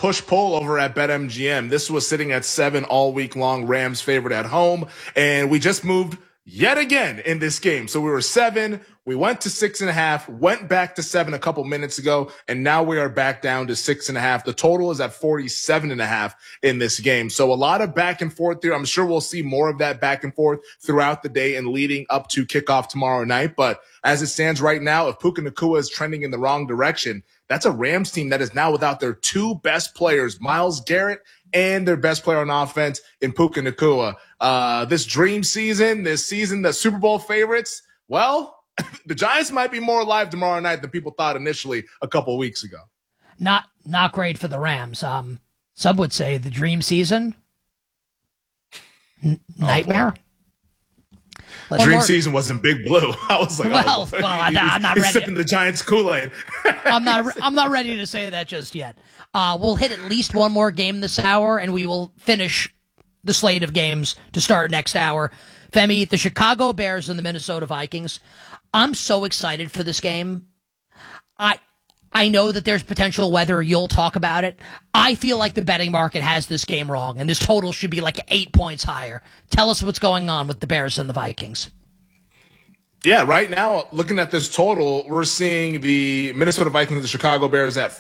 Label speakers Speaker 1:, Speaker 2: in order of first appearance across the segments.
Speaker 1: push-pull over at BetMGM. This was sitting at 7 all week long, Rams favored at home. And we just moved yet again in this game. So we were 7, we went to 6.5, went back to 7 a couple minutes ago, and now we are back down to 6.5. The total is at 47.5 in this game. So a lot of back and forth here. I'm sure we'll see more of that back and forth throughout the day and leading up to kickoff tomorrow night. But as it stands right now, if Puka Nacua is trending in the wrong direction, that's a Rams team that is now without their two best players, Myles Garrett and their best player on offense in Puka Nacua. This dream season, this season, the Super Bowl favorites, well, the Giants might be more alive tomorrow night than people thought initially a couple of weeks ago.
Speaker 2: Not great for the Rams. Some would say the dream season, nightmare.
Speaker 1: Dream season wasn't Big Blue. I was like,
Speaker 2: well, I'm not ready.
Speaker 1: Sipping the Giants Kool-Aid.
Speaker 2: I'm not ready to say that just yet. We'll hit at least one more game this hour, and we will finish the slate of games to start next hour. Femi, the Chicago Bears and the Minnesota Vikings. I'm so excited for this game. I know that there's potential weather. You'll talk about it. I feel like the betting market has this game wrong, and this total should be like 8 points higher. Tell us what's going on with the Bears and the Vikings.
Speaker 1: Yeah, right now, looking at this total, we're seeing the Minnesota Vikings and the Chicago Bears at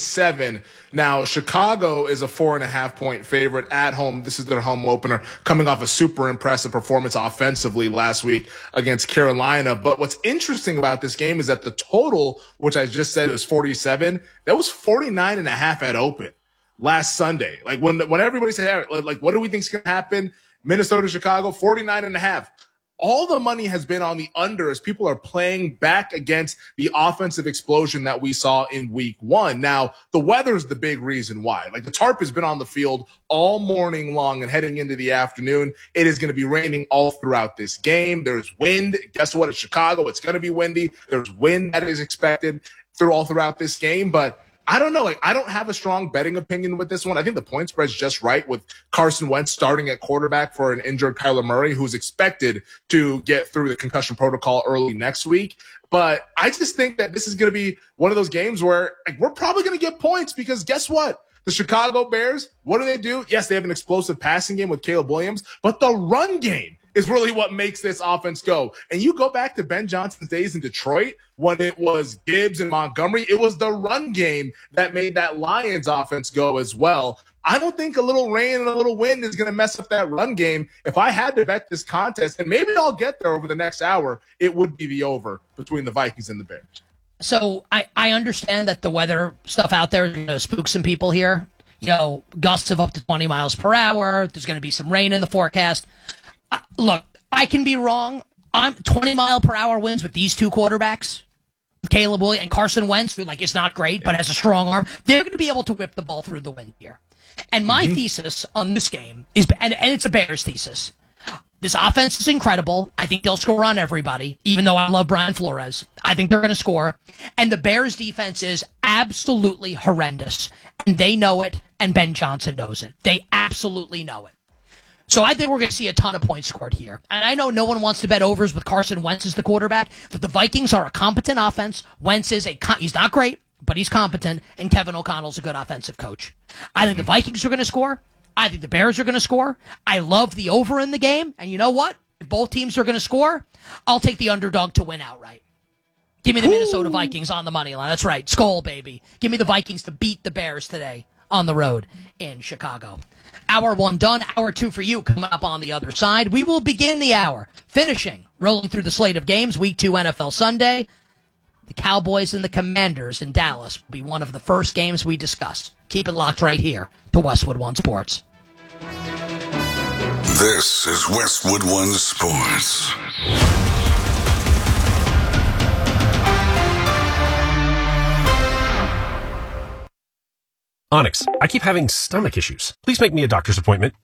Speaker 1: 47. Now, Chicago is a 4.5-point favorite at home. This is their home opener, coming off a super impressive performance offensively last week against Carolina. But what's interesting about this game is that the total, which I just said is 47, that was 49.5 at open last Sunday. Like when everybody said, like, what do we think is going to happen? Minnesota, Chicago, 49.5. All the money has been on the under as people are playing back against the offensive explosion that we saw in week 1. Now, the weather is the big reason why. Like, the tarp has been on the field all morning long and heading into the afternoon. It is going to be raining all throughout this game. There's wind. Guess what? It's Chicago. It's going to be windy. There's wind that is expected all throughout this game. But I don't know. Like, I don't have a strong betting opinion with this one. I think the point spread's just right with Carson Wentz starting at quarterback for an injured Kyler Murray, who's expected to get through the concussion protocol early next week. But I just think that this is going to be one of those games where, like, we're probably going to get points because guess what? The Chicago Bears, what do? Yes, they have an explosive passing game with Caleb Williams, but the run game is really what makes this offense go. And you go back to Ben Johnson's days in Detroit when it was Gibbs and Montgomery, it was the run game that made that Lions offense go as well. I don't think a little rain and a little wind is going to mess up that run game. If I had to bet this contest, and maybe I'll get there over the next hour, it would be the over between the Vikings and the Bears.
Speaker 2: So I understand that the weather stuff out there is going to spook some people here. You know, gusts of up to 20 miles per hour. There's going to be some rain in the forecast. Look, I can be wrong. I'm 20-mile-per-hour winds with these two quarterbacks, Caleb Williams and Carson Wentz, who, like, is not great, but has a strong arm. They're going to be able to whip the ball through the wind here. And my thesis on this game is, and it's a Bears thesis, this offense is incredible. I think they'll score on everybody, even though I love Brian Flores. I think they're going to score. And the Bears' defense is absolutely horrendous. And they know it, and Ben Johnson knows it. They absolutely know it. So I think we're going to see a ton of points scored here. And I know no one wants to bet overs with Carson Wentz as the quarterback, but the Vikings are a competent offense. Wentz is he's not great, but he's competent, and Kevin O'Connell's a good offensive coach. I think the Vikings are going to score. I think the Bears are going to score. I love the over in the game. And you know what? If both teams are going to score, I'll take the underdog to win outright. Give me the Minnesota Vikings on the money line. That's right. Skol, baby. Give me the Vikings to beat the Bears today on the road in Chicago. Hour 1 done. Hour 2 for you coming up on the other side. We will begin the hour rolling through the slate of games. Week 2 NFL Sunday. The Cowboys and the Commanders in Dallas will be one of the first games we discuss. Keep it locked right here to Westwood One Sports.
Speaker 3: This is Westwood One Sports.
Speaker 4: Onyx, I keep having stomach issues. Please make me a doctor's appointment.
Speaker 5: Okay,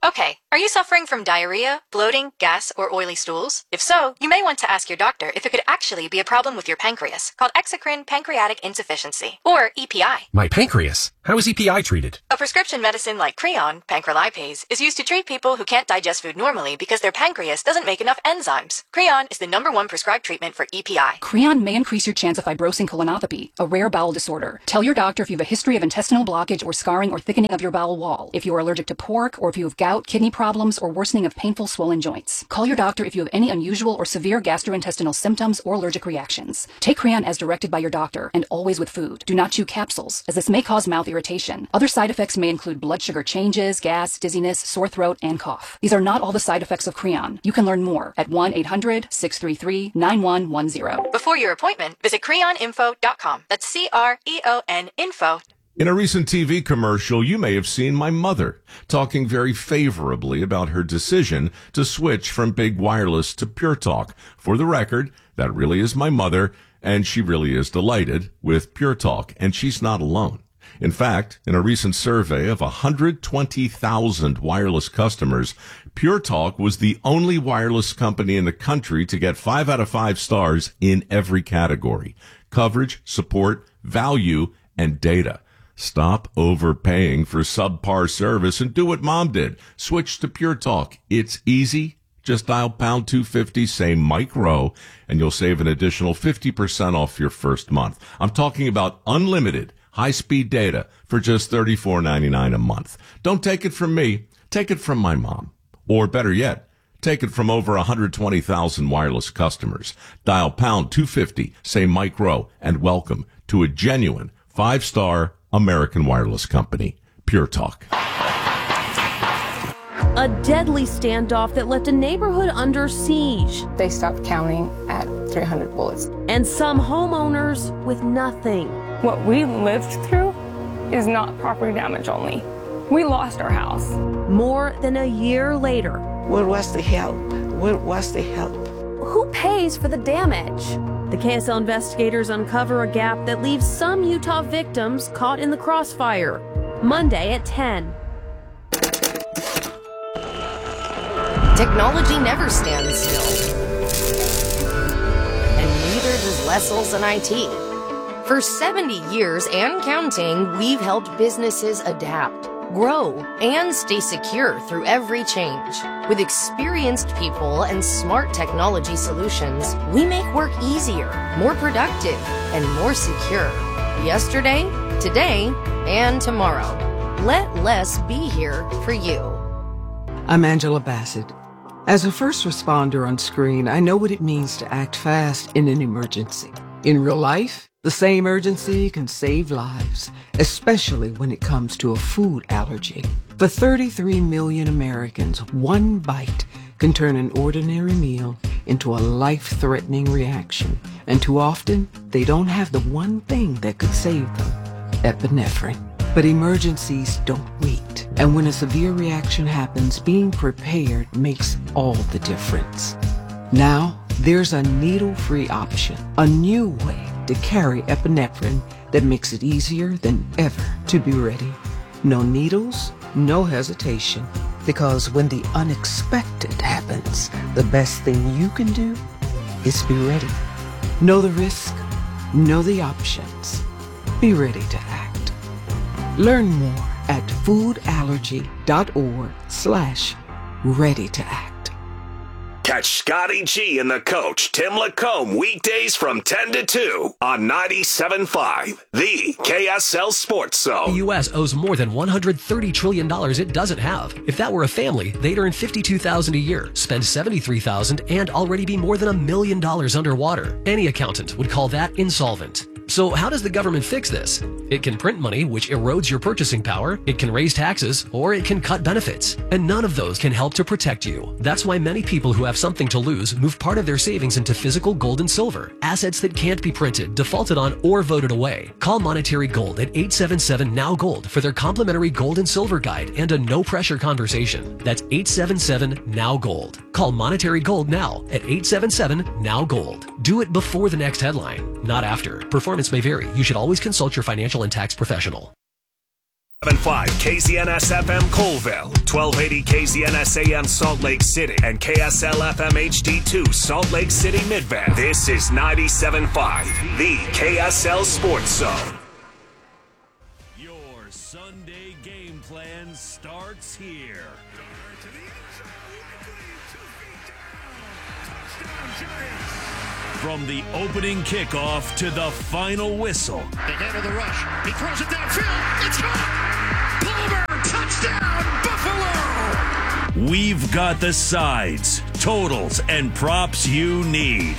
Speaker 4: Are you suffering from diarrhea, bloating, gas, or oily stools? If so, you may want to ask your doctor if it could actually be a problem with your pancreas, called exocrine pancreatic insufficiency, or EPI.
Speaker 5: My pancreas? How is EPI treated?
Speaker 4: A prescription medicine like Creon, pancrelipase, is used to treat people who can't digest food normally because their pancreas doesn't make enough enzymes. Creon is the #1 prescribed treatment for EPI.
Speaker 6: Creon may increase your chance of fibrosing colonopathy, a rare bowel disorder. Tell your doctor if you have a history of intestinal blockage or scarring or thickening of your bowel wall, if you are allergic to pork, or if you have gout, kidney problems, or worsening of painful swollen joints. Call your doctor if you have any unusual or severe gastrointestinal symptoms or allergic reactions. Take Creon as directed by your doctor, and always with food. Do not chew capsules, as this may cause mouth irritation. Other side effects may include blood sugar changes, gas, dizziness, sore throat, and cough. These are not all the side effects of Creon. You can learn more at 1-800-633-9110.
Speaker 4: Before your appointment, visit creoninfo.com. That's CREON info.
Speaker 7: In a recent TV commercial, you may have seen my mother talking very favorably about her decision to switch from big wireless to Pure Talk. For the record, that really is my mother, and she really is delighted with Pure Talk, and she's not alone. In fact, in a recent survey of 120,000 wireless customers, Pure Talk was the only wireless company in the country to get 5 out of 5 stars in every category: coverage, support, value, and data. Stop overpaying for subpar service and do what Mom did. Switch to Pure Talk. It's easy. Just dial pound 250, say Mike Rowe, and you'll save an additional 50% off your first month. I'm talking about unlimited high-speed data for just $34.99 a month. Don't take it from me. Take it from my mom. Or better yet, take it from over 120,000 wireless customers. Dial pound 250, say Mike Rowe, and welcome to a genuine 5-star American wireless company, Pure Talk.
Speaker 8: A deadly standoff that left a neighborhood under siege.
Speaker 9: They stopped counting at 300 bullets.
Speaker 8: And some homeowners with nothing.
Speaker 9: What we lived through is not property damage only. We lost our house.
Speaker 8: More than a year later.
Speaker 10: Where was the help? Where was the help?
Speaker 8: Who pays for the damage? The KSL investigators uncover a gap that leaves some Utah victims caught in the crossfire. Monday at 10.
Speaker 11: Technology never stands still. And neither does Wessels and IT. For 70 years and counting, we've helped businesses adapt, grow, and stay secure through every change. With experienced people and smart technology solutions, we make work easier, more productive, and more secure. Yesterday, today, and tomorrow. Let less be here for you.
Speaker 12: I'm Angela Bassett. As a first responder on screen, I know what it means to act fast in an emergency. In real life, the same urgency can save lives, especially when it comes to a food allergy. For 33 million Americans, one bite can turn an ordinary meal into a life-threatening reaction. And too often, they don't have the one thing that could save them: epinephrine. But emergencies don't wait. And when a severe reaction happens, being prepared makes all the difference. Now, there's a needle-free option, a new way to carry epinephrine that makes it easier than ever to be ready. No needles, no hesitation. Because when the unexpected happens, the best thing you can do is be ready. Know the risk, know the options. Be ready to act. Learn more at foodallergy.org/ready to act.
Speaker 13: Catch Scotty G and the coach, Tim Lacombe, weekdays from 10 to 2 on 97.5, the KSL Sports Zone.
Speaker 5: The U.S. owes more than $130 trillion it doesn't have. If that were a family, they'd earn $52,000 a year, spend $73,000, and already be more than $1 million underwater. Any accountant would call that insolvent. So how does the government fix this? It can print money, which erodes your purchasing power, it can raise taxes, or it can cut benefits. And none of those can help to protect you. That's why many people who have something to lose move part of their savings into physical gold and silver, assets that can't be printed, defaulted on, or voted away. Call Monetary Gold at 877-NOW-GOLD for their complimentary gold and silver guide and a no-pressure conversation. That's 877-NOW-GOLD. Call Monetary Gold now at 877-NOW-GOLD. Do it before the next headline, not after. Performance may vary. You should always consult your financial and tax professional.
Speaker 13: 7.5 KZNS FM Colville, 1280 KZNS AM Salt Lake City, and KSL FM HD2 Salt Lake City Midvale. This is 97.5, the KSL Sports Zone.
Speaker 14: Your Sunday game plan starts here. From the opening kickoff to the final whistle.
Speaker 15: The head of the rush. He throws it downfield. It's caught. Palmer, touchdown, Buffalo.
Speaker 14: We've got the sides, totals, and props you need.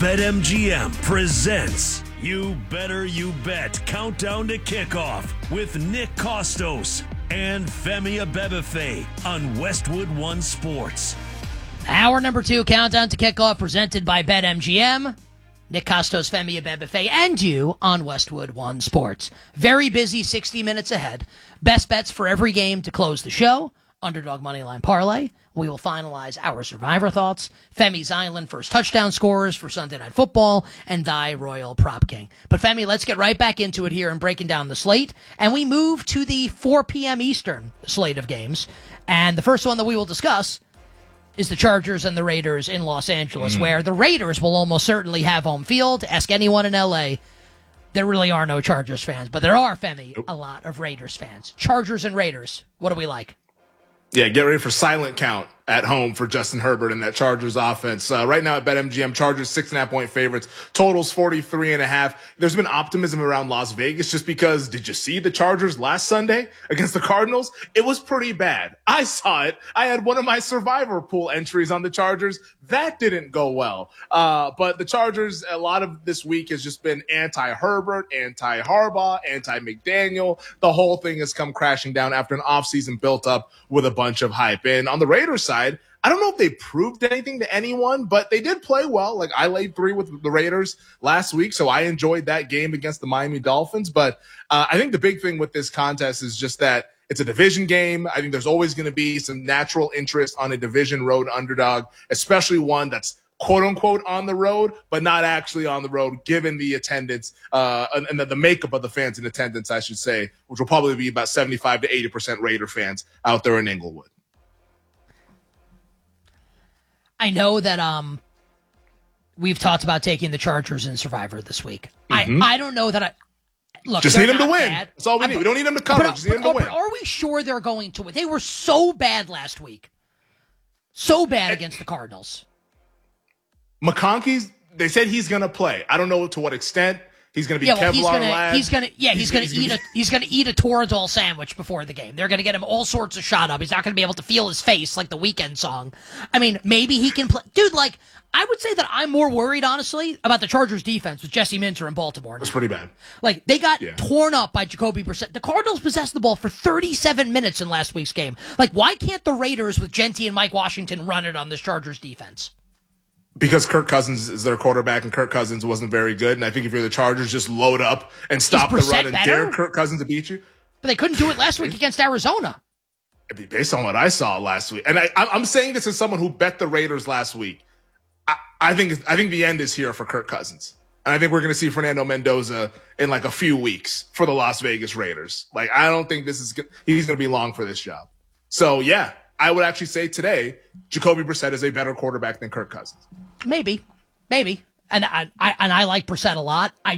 Speaker 14: BetMGM presents You Better You Bet Countdown to Kickoff with Nick Costos and Femi Abebefe on Westwood One Sports.
Speaker 2: Hour number 2 countdown to kickoff presented by BetMGM. Nick Costos, Femi Abebefe, and you on Westwood One Sports. Very busy 60 minutes ahead. Best bets for every game to close the show. Underdog Moneyline Parlay. We will finalize our Survivor thoughts. Femi's Island first touchdown scorers for Sunday Night Football. And Thy Royal Prop King. But Femi, let's get right back into it here and breaking down the slate. And we move to the 4 p.m. Eastern slate of games. And the first one that we will discuss is the Chargers and the Raiders in Los Angeles, where the Raiders will almost certainly have home field. Ask anyone in L.A., there really are no Chargers fans, but there are, Femi, a lot of Raiders fans. Chargers and Raiders, what do we like?
Speaker 1: Yeah, get ready for silent count at home for Justin Herbert and that Chargers offense. Right now at BetMGM, Chargers 6.5-point favorites, totals 43.5. There's been optimism around Las Vegas just because, did you see the Chargers last Sunday against the Cardinals? It was pretty bad. I saw it. I had one of my Survivor pool entries on the Chargers. That didn't go well. But the Chargers, a lot of this week has just been anti-Herbert, anti-Harbaugh, anti-McDaniel. The whole thing has come crashing down after an offseason built up with a bunch of hype. And on the Raiders side, I don't know if they proved anything to anyone, but they did play well. Like, I laid 3 with the Raiders last week, so I enjoyed that game against the Miami Dolphins. But I think the big thing with this contest is just that it's a division game. I think there's always going to be some natural interest on a division road underdog, especially one that's quote-unquote on the road, but not actually on the road, given the attendance and the makeup of the fans in attendance, I should say, which will probably be about 75 to 80% Raider fans out there in Inglewood.
Speaker 2: I know that we've talked about taking the Chargers in Survivor this week. I don't know that I look.
Speaker 1: Just need them to win.
Speaker 2: Bad.
Speaker 1: That's all we need. We don't need them to cover. Just need them to win.
Speaker 2: But are we sure they're going to win? They were so bad last week. So bad against the Cardinals.
Speaker 1: McConkey's, they said he's going to play. I don't know to what extent. He's going to be Kevlar lad.
Speaker 2: He's going to eat a Toradol sandwich before the game. They're going to get him all sorts of shot up. He's not going to be able to feel his face like the Weeknd song. I mean, maybe he can play. Dude, like, I would say that I'm more worried, honestly, about the Chargers defense with Jesse Minter in Baltimore.
Speaker 1: That's pretty bad.
Speaker 2: Like, they got torn up by Jacoby Brissett. The Cardinals possessed the ball for 37 minutes in last week's game. Like, why can't the Raiders with Genti and Mike Washington run it on this Chargers defense?
Speaker 1: Because Kirk Cousins is their quarterback, and Kirk Cousins wasn't very good. And I think if you're the Chargers, just load up and stop the run and dare Kirk Cousins to beat you.
Speaker 2: But they couldn't do it last week against Arizona.
Speaker 1: Based on what I saw last week. And I'm saying this as someone who bet the Raiders last week. I think the end is here for Kirk Cousins. And I think we're going to see Fernando Mendoza in like a few weeks for the Las Vegas Raiders. Like, I don't think he's going to be long for this job. So, yeah. I would actually say today, Jacoby Brissett is a better quarterback than Kirk Cousins.
Speaker 2: Maybe. And I like Brissett a lot. I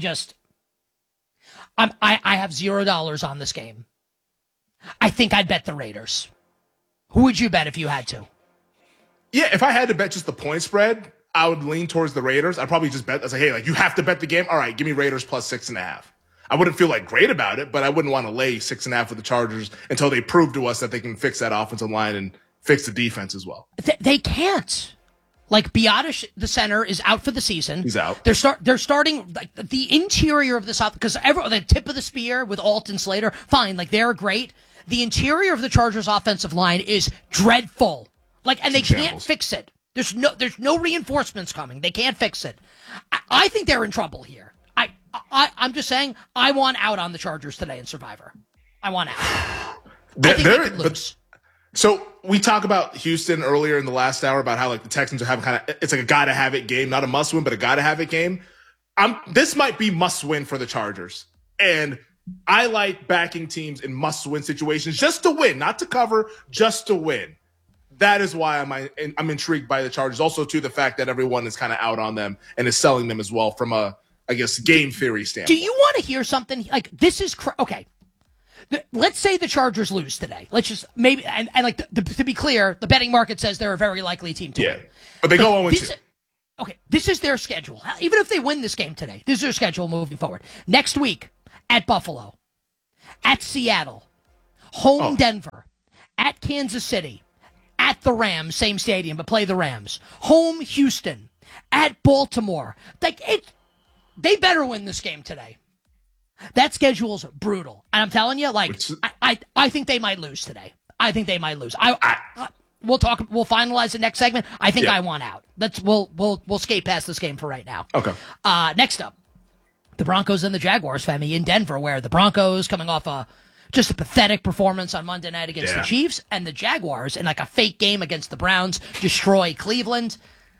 Speaker 2: have $0 on this game. I think I'd bet the Raiders. Who would you bet if you had to?
Speaker 1: Yeah, if I had to bet just the point spread, I would lean towards the Raiders. I'd probably just bet. I say, hey, like, you have to bet the game. All right, give me Raiders plus 6.5. I wouldn't feel like great about it, but I wouldn't want to lay 6.5 with the Chargers until they prove to us that they can fix that offensive line and fix the defense as well.
Speaker 2: They can't. Like, Biotish, the center, is out for the season.
Speaker 1: He's out.
Speaker 2: They're starting like the interior of this offense, because the tip of the spear with Alton Slater, fine, like, they're great. The interior of the Chargers offensive line is dreadful. Like, and they can't fix it. There's no reinforcements coming. They can't fix it. I think they're in trouble here. I'm just saying, I want out on the Chargers today in Survivor. I want out. I think they could lose.
Speaker 1: So we talked about Houston earlier in the last hour about how, like, the Texans are having it's like a gotta-have-it game, not a must-win, but a gotta-have-it game. This might be must-win for the Chargers. And I like backing teams in must-win situations just to win, not to cover, just to win. That is why I'm intrigued by the Chargers. Also, to the fact that everyone is kind of out on them and is selling them as well from a, I guess, game theory standpoint.
Speaker 2: Do you want to hear something? Like, this is okay. Let's say the Chargers lose today. Let's just maybe and like to be clear, the betting market says they're a very likely team to win.
Speaker 1: But they go 0-2.
Speaker 2: Okay, this is their schedule. Even if they win this game today, this is their schedule moving forward. Next week at Buffalo, at Seattle, home Denver, at Kansas City, at the Rams, same stadium, but play the Rams. Home Houston, at Baltimore. Like they better win this game today. That schedule's brutal. And I'm telling you, like, I think they might lose today. I think they might lose. We'll finalize the next segment. I think I want out. We'll skate past this game for right now.
Speaker 1: Okay.
Speaker 2: Next up, the Broncos and the Jaguars, Femi, in Denver, where the Broncos coming off just a pathetic performance on Monday night against the Chiefs, and the Jaguars in like a fake game against the Browns destroy Cleveland.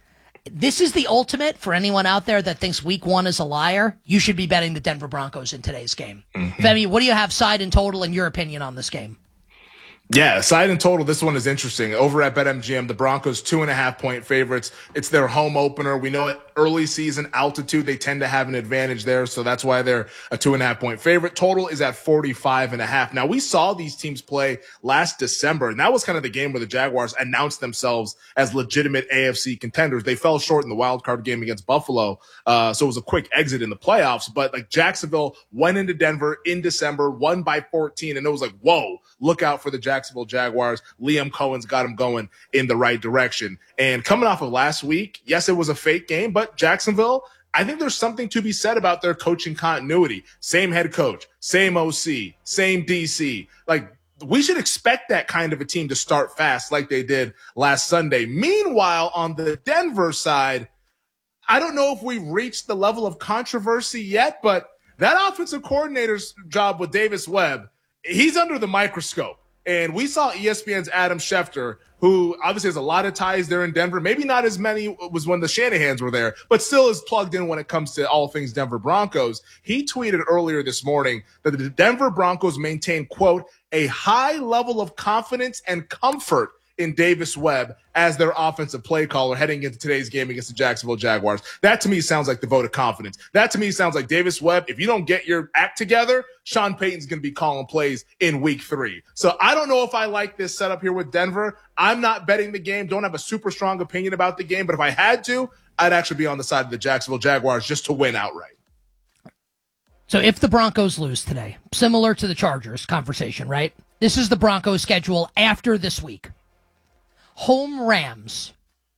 Speaker 2: This is the ultimate for anyone out there that thinks week one is a liar. You should be betting the Denver Broncos in today's game. Femi, what do you have side and total in your opinion on this game?
Speaker 1: Yeah, side and total, this one is interesting. Over at BetMGM, the Broncos 2.5-point favorites. It's their home opener. We know at early season altitude, they tend to have an advantage there, so that's why they're a 2.5-point favorite. Total is at 45.5. Now, we saw these teams play last December, and that was kind of the game where the Jaguars announced themselves as legitimate AFC contenders. They fell short in the wild card game against Buffalo, so it was a quick exit in the playoffs. But like Jacksonville went into Denver in December, won by 14, and it was like, whoa, look out for the Jacksonville Jaguars. Liam Cohen's got them going in the right direction. And coming off of last week, yes, it was a fake game, but Jacksonville, I think there's something to be said about their coaching continuity. Same head coach, same OC, same DC. Like, we should expect that kind of a team to start fast like they did last Sunday. Meanwhile, on the Denver side, I don't know if we've reached the level of controversy yet, but that offensive coordinator's job with Davis Webb, he's under the microscope. And we saw ESPN's Adam Schefter, who obviously has a lot of ties there in Denver. Maybe not as many was when the Shanahans were there, but still is plugged in when it comes to all things Denver Broncos. He tweeted earlier this morning that the Denver Broncos maintain, quote, a high level of confidence and comfort in Davis Webb as their offensive play caller heading into today's game against the Jacksonville Jaguars. That to me sounds like the vote of confidence. That to me sounds like Davis Webb, if you don't get your act together, Sean Payton's going to be calling plays in week 3. So I don't know if I like this setup here with Denver. I'm not betting the game, don't have a super strong opinion about the game, but if I had to, I'd actually be on the side of the Jacksonville Jaguars just to win outright.
Speaker 2: So if the Broncos lose today, similar to the Chargers conversation, right? This is the Broncos schedule after this week. Home Rams,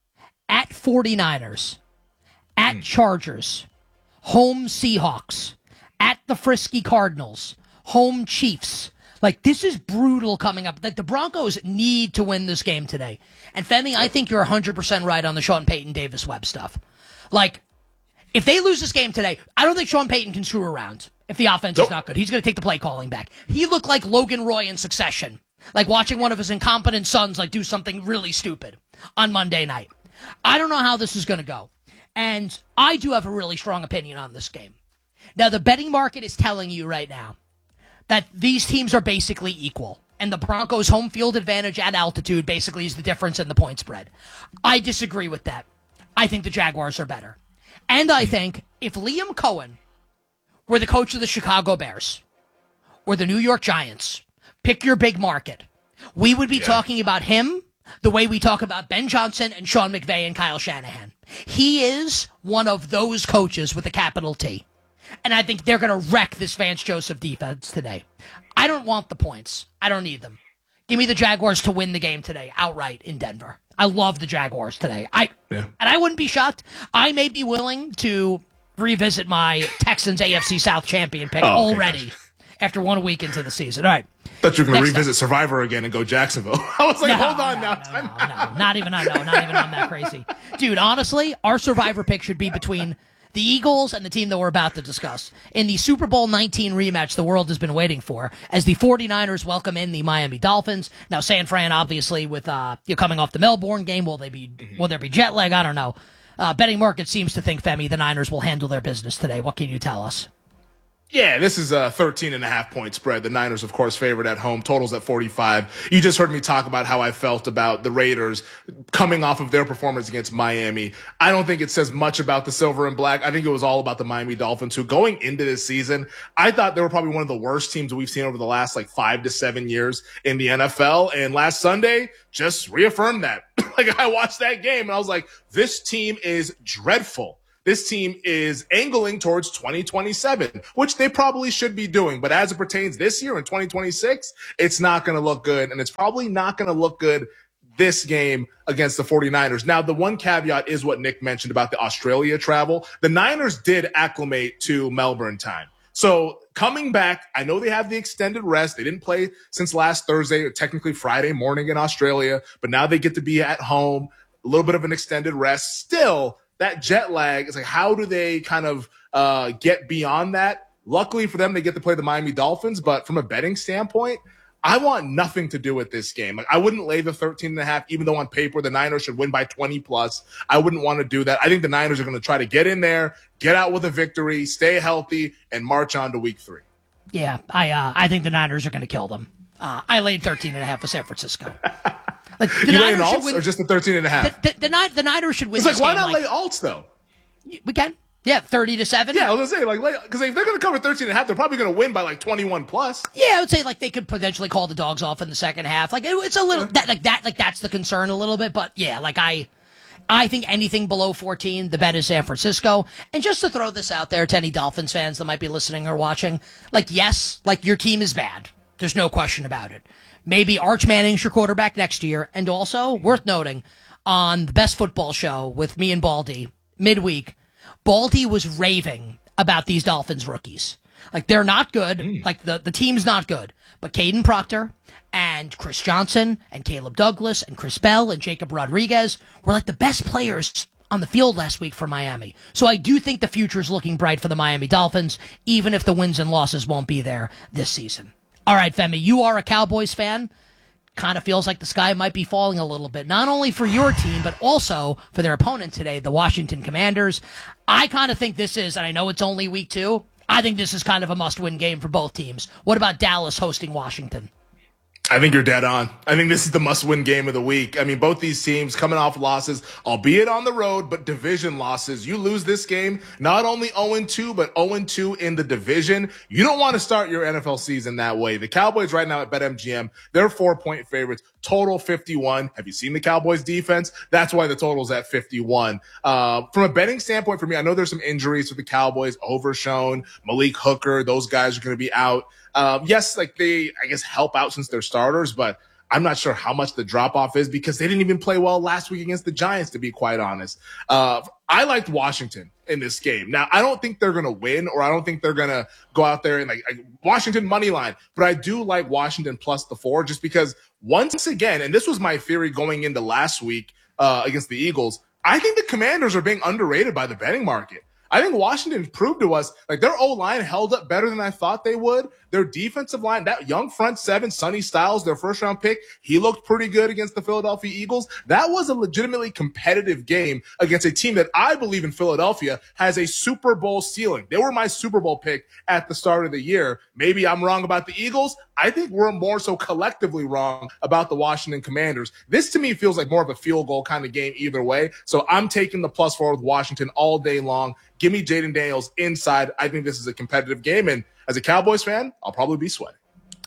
Speaker 2: at 49ers, at Chargers, home Seahawks, at the Frisky Cardinals, home Chiefs. Like, this is brutal coming up. Like, the Broncos need to win this game today. And Femi, I think you're 100% right on the Sean Payton, Davis Webb stuff. Like, if they lose this game today, I don't think Sean Payton can screw around if the offense is not good. He's going to take the play calling back. He looked like Logan Roy in Succession. Like watching one of his incompetent sons like do something really stupid on Monday night. I don't know how this is going to go. And I do have a really strong opinion on this game. Now, the betting market is telling you right now that these teams are basically equal. And the Broncos' home field advantage at altitude basically is the difference in the point spread. I disagree with that. I think the Jaguars are better. And I think if Liam Cohen were the coach of the Chicago Bears or the New York Giants, pick your big market, we would be talking about him the way we talk about Ben Johnson and Sean McVay and Kyle Shanahan. He is one of those coaches with a capital T. And I think they're going to wreck this Vance Joseph defense today. I don't want the points. I don't need them. Give me the Jaguars to win the game today outright in Denver. I love the Jaguars today. And I wouldn't be shocked. I may be willing to revisit my Texans AFC South champion pick already after 1 week into the season. All right.
Speaker 1: Thought you were going to revisit Survivor again and go Jacksonville. I was like, hold on now.
Speaker 2: No, not even on that crazy. Dude, honestly, our Survivor pick should be between the Eagles and the team that we're about to discuss. In the Super Bowl 19 rematch the world has been waiting for, as the 49ers welcome in the Miami Dolphins. Now, San Fran, obviously, with you're coming off the Melbourne game, will there be jet lag? I don't know. Betting market seems to think, Femi, the Niners will handle their business today. What can you tell us?
Speaker 1: Yeah, this is a 13.5-point spread. The Niners, of course, favored at home. Totals at 45. You just heard me talk about how I felt about the Raiders coming off of their performance against Miami. I don't think it says much about the silver and black. I think it was all about the Miami Dolphins, who going into this season, I thought they were probably one of the worst teams we've seen over the last 5 to 7 years in the NFL. And last Sunday just reaffirmed that. I watched that game and I was like, this team is dreadful. This team is angling towards 2027, which they probably should be doing. But as it pertains this year in 2026, it's not going to look good. And it's probably not going to look good this game against the 49ers. Now, the one caveat is what Nick mentioned about the Australia travel. The Niners did acclimate to Melbourne time. So coming back, I know they have the extended rest. They didn't play since last Thursday, or technically Friday morning in Australia, but now they get to be at home, a little bit of an extended rest. Still, that jet lag is how do they kind of get beyond that? Luckily for them, they get to play the Miami Dolphins. But from a betting standpoint, I want nothing to do with this game. I wouldn't lay the 13.5, even though on paper the Niners should win by 20 plus. I wouldn't want to do that. I think the Niners are going to try to get in there, get out with a victory, stay healthy, and march on to week 3.
Speaker 2: Yeah, I think the Niners are going to kill them. I laid 13.5 with San Francisco.
Speaker 1: You laying alts or just the 13.5?
Speaker 2: The Niners should win.
Speaker 1: It's why not lay alts though?
Speaker 2: We can. Yeah, 30-7.
Speaker 1: Yeah, I was gonna say because if they're gonna cover 13.5, they're probably gonna win by 21 plus.
Speaker 2: Yeah, I would say they could potentially call the dogs off in the second half. It's a little that's the concern a little bit. But yeah, I think anything below 14, the bet is San Francisco. And just to throw this out there to any Dolphins fans that might be listening or watching, yes, your team is bad. There's no question about it. Maybe Arch Manning's your quarterback next year. And also, worth noting, on the Best Football Show with me and Baldy, midweek, Baldy was raving about these Dolphins rookies. They're not good. The team's not good. But Caden Proctor and Chris Johnson and Caleb Douglas and Chris Bell and Jacob Rodriguez were the best players on the field last week for Miami. So I do think the future is looking bright for the Miami Dolphins, even if the wins and losses won't be there this season. All right, Femi, you are a Cowboys fan. Kind of feels like the sky might be falling a little bit, not only for your team, but also for their opponent today, the Washington Commanders. I kind of think this is, and I know it's only week 2, I think this is kind of a must-win game for both teams. What about Dallas hosting Washington?
Speaker 1: I think you're dead on. I think this is the must-win game of the week. I mean, both these teams coming off losses, albeit on the road, but division losses. You lose this game, not only 0-2, but 0-2 in the division. You don't want to start your NFL season that way. The Cowboys right now at BetMGM, they're 4-point favorites, total 51. Have you seen the Cowboys defense? That's why the total's at 51. From a betting standpoint for me, I know there's some injuries with the Cowboys, Overshown, Malik Hooker. Those guys are going to be out. Yes, they, I guess, help out since they're starters, but I'm not sure how much the drop-off is because they didn't even play well last week against the Giants, to be quite honest. I liked Washington in this game. Now, I don't think they're going to win, or I don't think they're going to go out there and Washington money line, but I do like Washington plus the 4 just because once again, and this was my theory going into last week against the Eagles, I think the Commanders are being underrated by the betting market. I think Washington proved to us their O-line held up better than I thought they would. Their defensive line, that young front seven, Sonny Styles, their first-round pick, he looked pretty good against the Philadelphia Eagles. That was a legitimately competitive game against a team that I believe in Philadelphia has a Super Bowl ceiling. They were my Super Bowl pick at the start of the year. Maybe I'm wrong about the Eagles. I think we're more so collectively wrong about the Washington Commanders. This, to me, feels like more of a field goal kind of game either way. So I'm taking the +4 with Washington all day long. Give me Jaden Daniels inside. I think this is a competitive game. And as a Cowboys fan, I'll probably be sweating.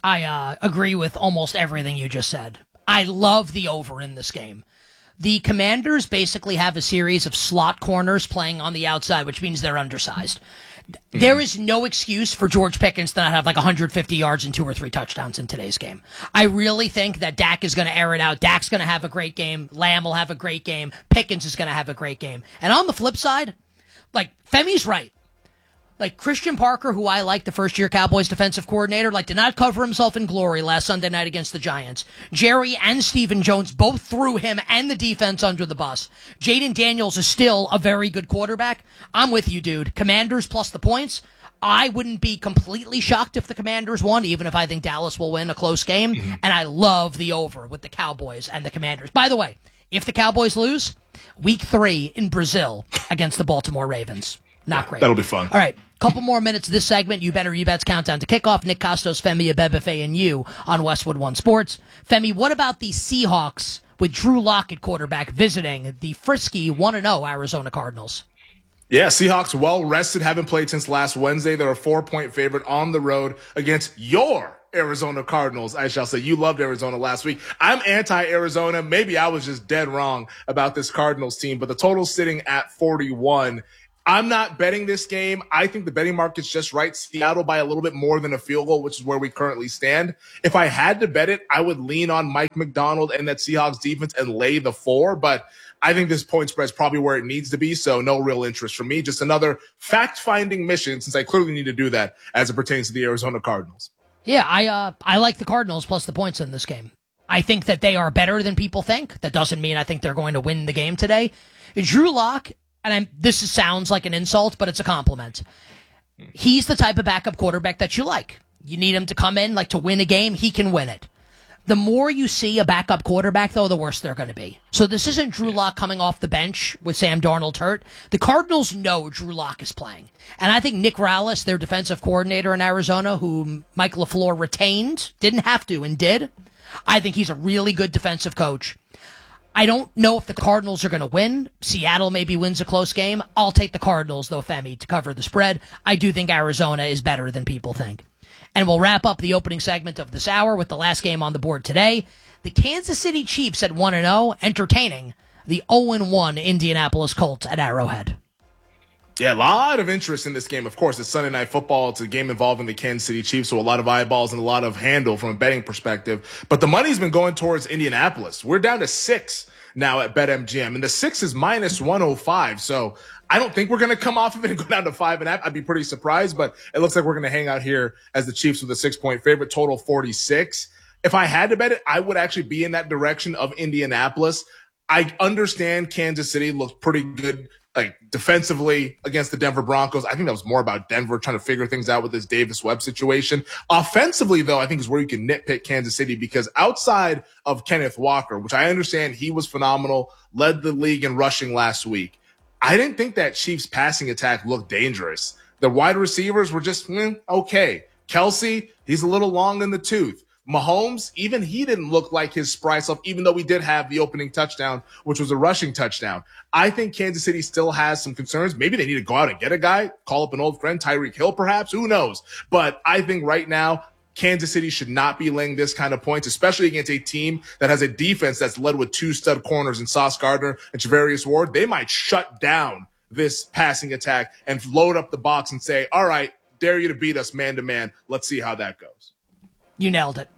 Speaker 2: I agree with almost everything you just said. I love the over in this game. The Commanders basically have a series of slot corners playing on the outside, which means they're undersized. There is no excuse for George Pickens to not have 150 yards and 2 or 3 touchdowns in today's game. I really think that Dak is going to air it out. Dak's going to have a great game. Lamb will have a great game. Pickens is going to have a great game. And on the flip side, Femi's right. Christian Parker, who I like, the first-year Cowboys defensive coordinator, did not cover himself in glory last Sunday night against the Giants. Jerry and Stephen Jones both threw him and the defense under the bus. Jaden Daniels is still a very good quarterback. I'm with you, dude. Commanders plus the points. I wouldn't be completely shocked if the Commanders won, even if I think Dallas will win a close game. Mm-hmm. And I love the over with the Cowboys and the Commanders. By the way, if the Cowboys lose, week 3 in Brazil against the Baltimore Ravens. Not great.
Speaker 1: That'll be fun.
Speaker 2: All right. Couple more minutes of this segment. You Better You Bet's countdown to kickoff. Nick Costos, Femi Abebefe, and you on Westwood One Sports. Femi, what about the Seahawks with Drew Lock at quarterback visiting the frisky 1-0 Arizona Cardinals?
Speaker 1: Yeah, Seahawks well rested, haven't played since last Wednesday. They're a 4-point favorite on the road against your Arizona Cardinals. I shall say, you loved Arizona last week. I'm anti-Arizona. Maybe I was just dead wrong about this Cardinals team, but the total's sitting at 41. I'm not betting this game. I think the betting market's just right. Seattle by a little bit more than a field goal, which is where we currently stand. If I had to bet it, I would lean on Mike McDonald and that Seahawks defense and lay the 4, but I think this point spread is probably where it needs to be, so no real interest from me. Just another fact-finding mission, since I clearly need to do that as it pertains to the Arizona Cardinals.
Speaker 2: Yeah, I like the Cardinals plus the points in this game. I think that they are better than people think. That doesn't mean I think they're going to win the game today. Drew Lock, and this sounds like an insult, but it's a compliment. He's the type of backup quarterback that you like. You need him to come in, like to win a game. He can win it. The more you see a backup quarterback, though, the worse they're going to be. So this isn't Drew Lock coming off the bench with Sam Darnold hurt. The Cardinals know Drew Lock is playing. And I think Nick Rallis, their defensive coordinator in Arizona, who Mike LaFleur retained, didn't have to and did. I think he's a really good defensive coach. I don't know if the Cardinals are going to win. Seattle maybe wins a close game. I'll take the Cardinals, though, Femi, to cover the spread. I do think Arizona is better than people think. And we'll wrap up the opening segment of this hour with the last game on the board today. The Kansas City Chiefs at 1-0, entertaining the 0-1 Indianapolis Colts at Arrowhead.
Speaker 1: Yeah, a lot of interest in this game. Of course, it's Sunday Night Football. It's a game involving the Kansas City Chiefs, so a lot of eyeballs and a lot of handle from a betting perspective. But the money's been going towards Indianapolis. We're down to 6 now at BetMGM, and the 6 is minus 105. So I don't think we're going to come off of it and go down to 5.5. I'd be pretty surprised, but it looks like we're going to hang out here as the Chiefs with a 6-point favorite, total 46. If I had to bet it, I would actually be in that direction of Indianapolis. I understand Kansas City looked pretty good, like defensively against the Denver Broncos. I think that was more about Denver trying to figure things out with this Davis Webb situation. Offensively, though, I think is where you can nitpick Kansas City, because outside of Kenneth Walker, which I understand he was phenomenal, led the league in rushing last week, I didn't think that Chiefs passing attack looked dangerous. The wide receivers were just okay. Kelsey, he's a little long in the tooth. Mahomes, even he didn't look like his spry self, even though we did have the opening touchdown, which was a rushing touchdown. I think Kansas City still has some concerns. Maybe they need to go out and get a guy, call up an old friend, Tyreek Hill perhaps, who knows? But I think right now, Kansas City should not be laying this kind of points, especially against a team that has a defense that's led with 2 stud corners in Sauce Gardner and Charvarius Ward. They might shut down this passing attack and load up the box and say, all right, dare you to beat us man to man. Let's see how that goes.
Speaker 2: You nailed it.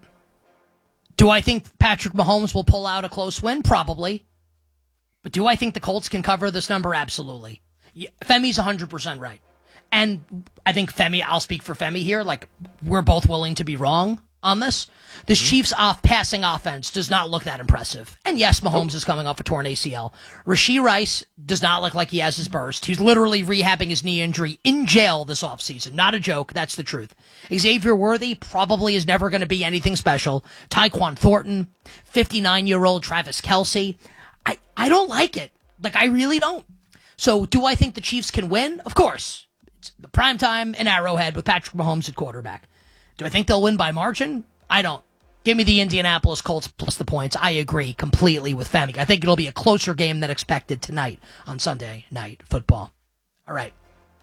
Speaker 2: Do I think Patrick Mahomes will pull out a close win? Probably. But do I think the Colts can cover this number? Absolutely. Femi's 100% right. And I think Femi, I'll speak for Femi here, like we're both willing to be wrong on this. This Chiefs passing offense does not look that impressive. And yes, Mahomes is coming off a torn ACL. Rashee Rice does not look like he has his burst. He's literally rehabbing his knee injury in jail this offseason. Not a joke. That's the truth. Xavier Worthy probably is never going to be anything special. Tyquan Thornton, 59-year-old Travis Kelce. I don't like it. Like, I really don't. So do I think the Chiefs can win? Of course. It's the primetime in Arrowhead with Patrick Mahomes at quarterback. Do I think they'll win by margin? I don't. Give me the Indianapolis Colts plus the points. I agree completely with Femi. I think it'll be a closer game than expected tonight on Sunday Night Football. All right.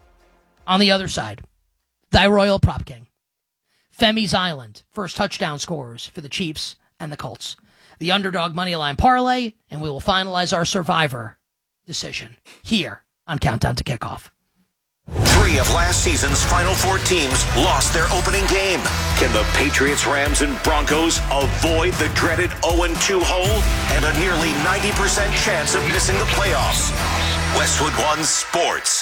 Speaker 2: On the other side, thy Royal Prop King. Femi's Island, first touchdown scorers for the Chiefs and the Colts. The underdog moneyline parlay, and we will finalize our survivor decision here on Countdown to Kickoff.
Speaker 16: 3 of last season's Final Four teams lost their opening game. Can the Patriots, Rams, and Broncos avoid the dreaded 0-2 hole and a nearly 90% chance of missing the playoffs? Westwood One Sports.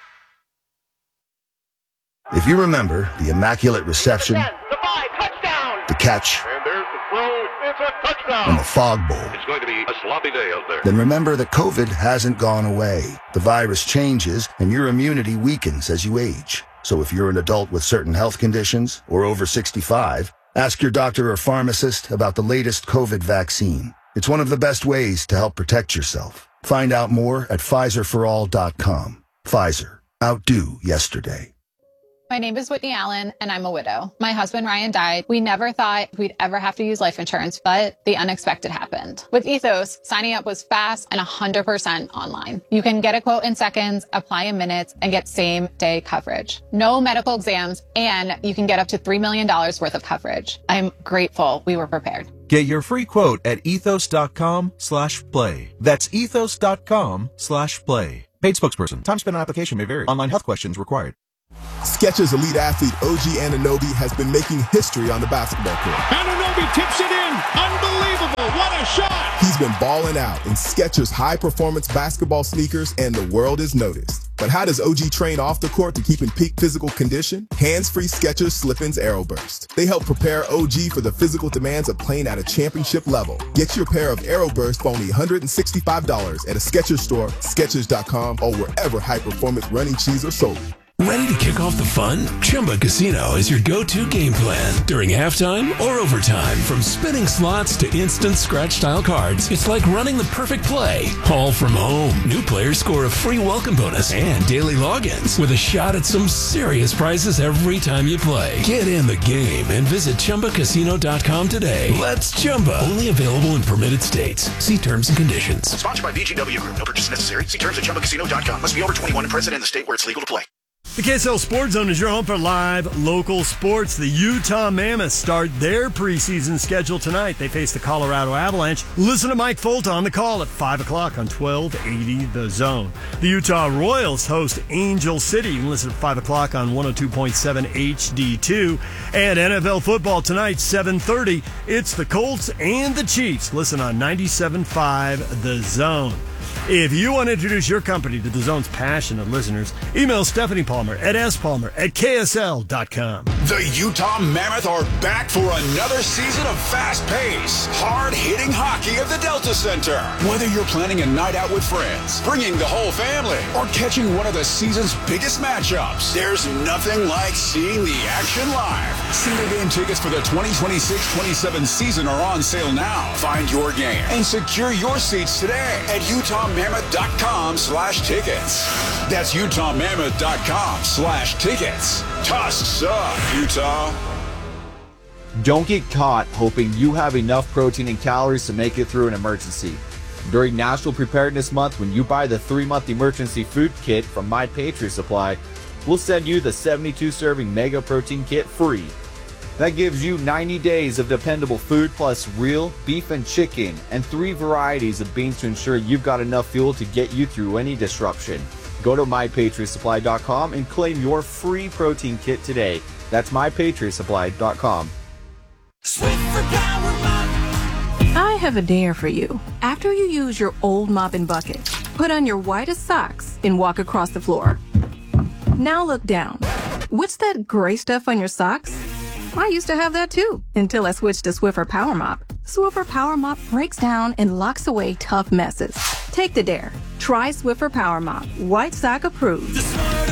Speaker 17: If you remember the immaculate reception, the catch, and the fog bowl,
Speaker 15: It's going to be a sloppy day out there.
Speaker 17: then remember that COVID hasn't gone away. The virus changes and your immunity weakens as you age. So if you're an adult with certain health conditions or over 65, ask your doctor or pharmacist about the latest COVID vaccine. It's one of the best ways to help protect yourself. Find out more at PfizerForAll.com. Pfizer. Outdo yesterday.
Speaker 18: My name is Whitney Allen, and I'm a widow. My husband, Ryan, died. We never thought we'd ever have to use life insurance, but the unexpected happened. With Ethos, signing up was fast and 100% online. You can get a quote in seconds, apply in minutes, and get same-day coverage. No medical exams, and you can get up to $3 million worth of coverage. I'm grateful we were prepared.
Speaker 19: Get your free quote at ethos.com/play. That's ethos.com/play. Paid spokesperson. Time spent on application may vary. Online health questions required.
Speaker 20: Skechers elite athlete OG Anunoby has been making history on the basketball court.
Speaker 15: Anunoby tips it in. Unbelievable. What a shot.
Speaker 20: He's been balling out in Skechers high-performance basketball sneakers, and the world has noticed. But how does OG train off the court to keep in peak physical condition? Hands-free Skechers Slip-ins AeroBurst. They help prepare OG for the physical demands of playing at a championship level. Get your pair of AeroBurst for only $165 at a Skechers store, Skechers.com, or wherever high-performance running shoes are sold.
Speaker 21: Ready to kick off the fun? Chumba Casino is your go-to game plan during halftime or overtime. From spinning slots to instant scratch-style cards, it's like running the perfect play, all from home. New players score a free welcome bonus and daily logins with a shot at some serious prizes every time you play. Get in the game and visit ChumbaCasino.com today. Let's Chumba. Only available in permitted states. See terms and conditions.
Speaker 22: Sponsored by VGW Group. No purchase necessary. See terms at ChumbaCasino.com. Must be over 21 and present in the state where it's legal to play.
Speaker 14: The KSL Sports Zone is your home for live local sports. The Utah Mammoths start their preseason schedule tonight. They face the Colorado Avalanche. Listen to Mike Folta on the call at 5 o'clock on 1280 The Zone. The Utah Royals host Angel City. You can listen at 5 o'clock on 102.7 HD2. And NFL football tonight, 7:30. It's the Colts and the Chiefs. Listen on 97.5 The Zone. If you want to introduce your company to the Zone's passionate listeners, email Stephanie Palmer at spalmer@ksl.com.
Speaker 23: The Utah Mammoth are back for another season of fast-paced, hard-hitting hockey at the Delta Center. Whether you're planning a night out with friends, bringing the whole family, or catching one of the season's biggest matchups, there's nothing like seeing the action live. Single game tickets for the 2026-27 season are on sale now. Find your game and secure your seats today at UtahMammoth.com/tickets. That's UtahMammoth.com/tickets. Tusks up, Utah.
Speaker 24: Don't get caught hoping you have enough protein and calories to make it through an emergency. During National Preparedness Month, when you buy the 3-month emergency food kit from My Patriot Supply, we'll send you the 72-serving Mega Protein Kit free. That gives you 90 days of dependable food plus real beef and chicken and 3 varieties of beans to ensure you've got enough fuel to get you through any disruption. Go to MyPatriotSupply.com and claim your free protein kit today. That's MyPatriotSupply.com.
Speaker 25: I have a dare for you. After you use your old mop and bucket, put on your whitest socks and walk across the floor. Now look down. What's that gray stuff on your socks? I used to have that too, until I switched to Swiffer Power Mop. Swiffer Power Mop breaks down and locks away tough messes. Take the dare. Try Swiffer Power Mop. White sock approved.